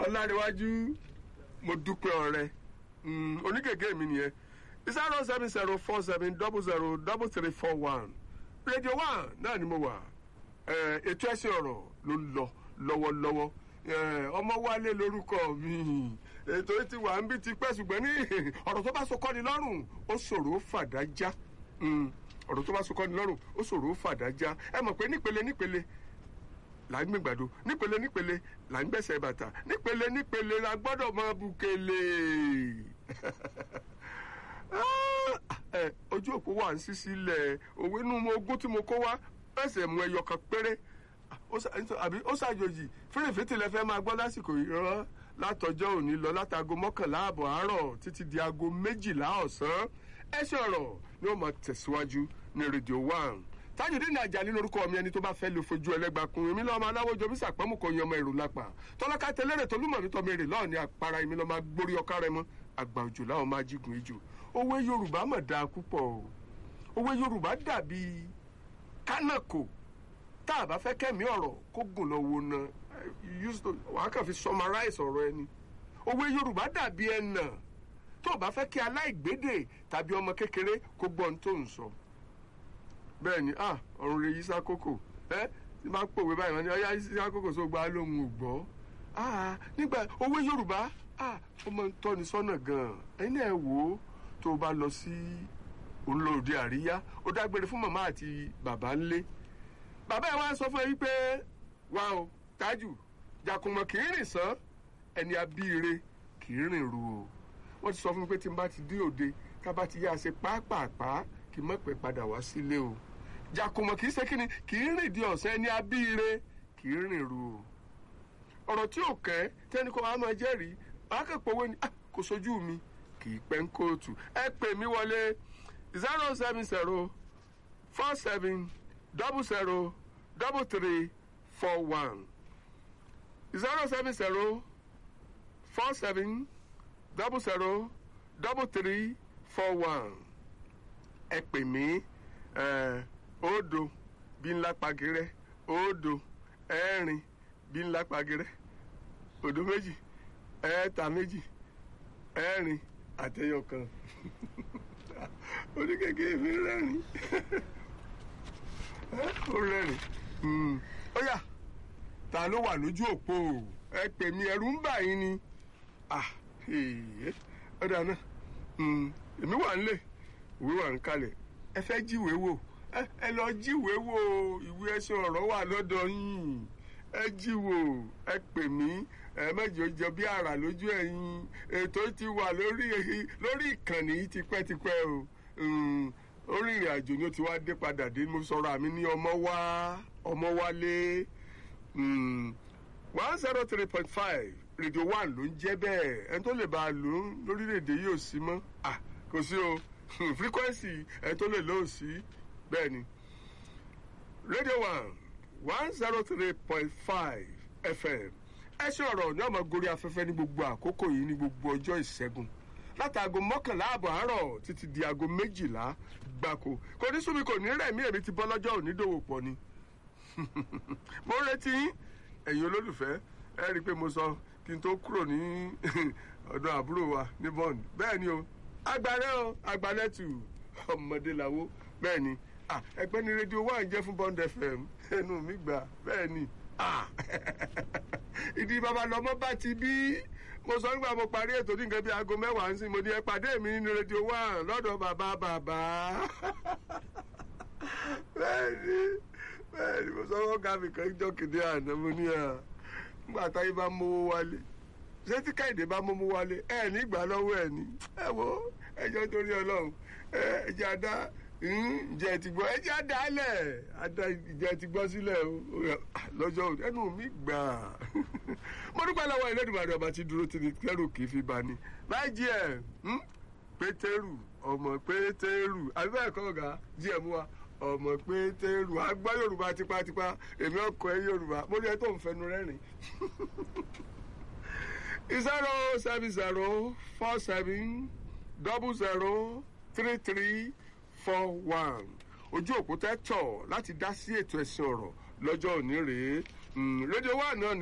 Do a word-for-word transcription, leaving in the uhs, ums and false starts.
ọlárẹ̀wájú mo dúpẹ́ ọ̀rẹ́ onígègé mi nìyẹn zero seven zero four seven double zero double three four one radio one náà ni mo wà ètò ẹ̀sìn ọ̀rọ̀ ló ń lọ lọ́wọ́lọ́wọ́ ọmọ wálé lórúkọ mi ètò tí wà ń bí ti pẹ́ ṣùgbọ́n ní ọ̀rọ̀ tó bá so kọ́ni lọ́rùn ó ṣòro fàdájá ọ̀rọ̀ tó bá so kọ́ni lọ́rùn ó ṣòro fàdájá ẹ mọ̀ pé nípele nípele là ń gbìgbàdo nípele nípele là ń gbẹ̀sẹ̀ bàtà nípele nípele la gbọ́dọ̀ máa bùkélé ojú òpó wà ń sí sílẹ̀ òwe inú ogún tí mo kó wá ẹsẹ̀ mu ẹyọ kan péré àbí ó ṣàjòjì fèrèfètè lẹ fẹ́ máa gbọ́ lásìkò ìran látọjọ́ òní lọ látago mọ́kànlá àbọ̀ àárọ̀ títí di aago méjìlá ọ̀sán ẹ̀ṣẹ̀ ọ̀rọ̀ ni ó máa tẹ̀síwájú ní rédíò one Tajudeen Ajani lórúkọ mi ẹni tó bá fẹ́ lè fojú ẹlẹ́gbàá kun èmi lọ́ọ́ máa láwọ́jọ bí sàpamọ́ kò yan ọmọ èrò lápá tọ́lọ́ká tẹlẹ́rẹ̀ tó lúmọ̀ nítorí èrè lọ́ọ̀ ní àpárá èmi lọ́ọ́ máa gbórí ọkà rẹ mọ́ àgbà òjò láwọn máa jígun ijó òwe Yorùbá mọ̀ dáa púpọ̀ o òwe Yorùbá dàbí kánàkò tá a bá fẹ́ kẹ́mi ọ̀rọ̀ kó gùn lọ wo na wàá kàn fi summarize ọ̀rọ̀ ẹni òwe Yorùbá dàbí ẹnà tó o bá fẹ́ kí aláìgbédè tàbí ọmọ kékeré kó gbọ́ ohun tó ń sọ bẹ́ẹ̀ ni ah ọ̀run rẹ̀ yí sákòkò ẹ́ tí máa pòwe báyìí wọ́n ní ọyá yí sákòkò só gba lóhùn ògbọ́ ah nígbà òwe Yorùbá ah ó máa ń tọ́ni sọ́nà gan-an ẹni ẹ̀ wò ó tó o bá lọ sí olóòde àríyá ó dágbére fún màmá àti bàbá ńlé bàbá ẹ̀ wá sọ fún ẹ wípé wà ó Tájù jàkùmọ̀ kì í rìn sán ẹni abíire kì í rìn ru o wọ́n ti sọ fún mi pé tí n bá ti dé òde ká bá ti yá ṣe pàápàá kì í mọ̀ pé padà wá sílé o jàkùmọ̀ kì í ṣe kíni kì í rìn di ọ̀sẹ̀ ẹni abíire kì í rìn ru o ọ̀rọ̀ tí ò kẹ́ tẹ́ni kó wàá máa jẹ́rìí akẹ́kọ̀ọ́ owó ni kò sojú mi kì í pẹ́ ń kóòtù ẹ pè mí wọlé zero seven zero four seven double zero double three four one zero seven zero four seven double zero double three four one ẹ pè mí òdo bí ńlá pagirẹ òdo ẹ̀rin bí ńlá pagirẹ òdo méjì ẹ̀ẹ́ta méjì ẹ̀rin àtẹyọ kan oníkèké mi rẹ́rìn ó rẹ́rìn ó yá ta ló wà lójú òpó ẹ pè mí ẹ̀rù ń bà yín ni ọ̀dà náà èmi wà nílé ìwé wà ń kalẹ̀ ẹ fẹ́ jíwèé wò ẹ lọ jíwèé wò ìwé ẹ̀sùn ọ̀rọ̀ wà lọ́dọ̀ yín ẹ jíwò ẹ pè mí ẹ mẹ́jọ jọ bí àrà lójú ẹ̀yin ètò ti wà lórí lórí ìkànnì tipẹ́tipẹ́ o orí ìrìn àjò ni ó ti wá dé padà dé mo sọ̀rọ̀ àmì ní ọmọ wá ọmọ wálé one zero three point five radio one ló ń jẹ́ bẹ́ẹ̀ ẹni tó lè bá a lò ó lórílẹ̀‐èdè yìí ò sí mọ́ ah kò sí o frequency ẹni tó lè lò ó sí bẹ́ẹ̀ ni radio one one zero three point five F M ẹ ṣe ọ̀rọ̀ ní ọmọ gorí afẹ́fẹ́ ní gbogbo àkókò yìí ní gbogbo ọjọ́ ìṣẹ́gun látàgò mọ́kànlá àbọ̀ àárọ̀ títí di aago méjìlá gbáko kò ní súnmi kò ní rẹ̀mí èmi ti bọ́ lọ́jọ́ òní dòwò pọ̀ ni mo retí ẹ̀yin olólùfẹ́ ẹ rí i pé mo sọ kí n tó kúrò ní ọ̀dọ̀ àbúrò wa ní bond bẹ́ẹ̀ ni o agbalẹ̀ o agbalẹ̀tù ọmọdé làwọ̀ bẹ́ẹ̀ ni ẹgbẹ́ ni rédíò wà ń jẹ́ fún Bond F M ẹnu mi gbà bẹ́ẹ̀ ni ìdí bàbá lọ́mọ bá ti bí mo sọ nígbà mo parí ètò ní nǹkan bí aago mẹ́wàá ń sìn mo ní ẹ pàdé mi nínú rédíò wà lọ́dọ̀ bàbá bàbá bẹ́ẹ̀ ni bẹ́ẹ̀ ni mo sọ wọ́n ká mi kan jọ kéde àná mo ní à nígbà táyé bá mówó wálé ṣé tí Káyìdé bá mówó wálé ẹ nígbà lọ́wọ́ ẹ ní ẹ wo ẹjọ́ torí Ọlọ́run ẹ jẹ́ àdá ǹjẹ́ ti gbọ́ ẹ jẹ́ àdálẹ̀ àdá ìjẹ́ ti gbọ́ sílẹ̀ lọ́jọ́ ẹnu mi gbà mo dúpẹ́ lọ́wọ́ Ẹlẹ́dùmarè ọba tí dúró tí ni kẹ́rù kì í fi bá ní láì jí ẹ̀ Pétérù ọmọ Pétérù àbí bẹ́ẹ̀ kọ́ ọ̀gá jí ẹ̀ mú wa ọmọ Pétérù àgbá Yorùbá tipátipá èmi ọkọ̀ ẹ Yorùbá mo rí ẹ tó ń fẹnu rẹ́rìn zero seven zero four seven double zero three three four one ojú òpó tẹ́ tọ̀ láti dá sí ètò ẹ̀sìn ọ̀rọ̀ lọ́jọ́ òní rèé rédíò wa náà ni.